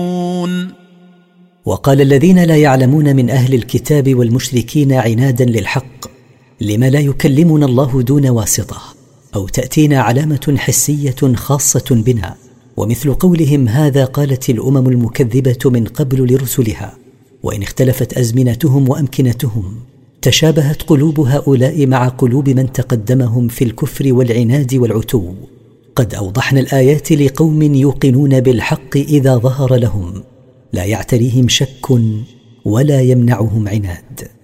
وقال الذين لا يعلمون من أهل الكتاب والمشركين عنادا للحق: لما لا يكلمنا الله دون واسطة، أو تأتينا علامة حسية خاصة بنا؟ ومثل قولهم هذا قالت الأمم المكذبة من قبل لرسلها. وإن اختلفت أزمنتهم وأمكنتهم، تشابهت قلوب هؤلاء مع قلوب من تقدمهم في الكفر والعناد والعتو. قد أوضحنا الآيات لقوم يوقنون بالحق إذا ظهر لهم، لا يعتريهم شك ولا يمنعهم عناد.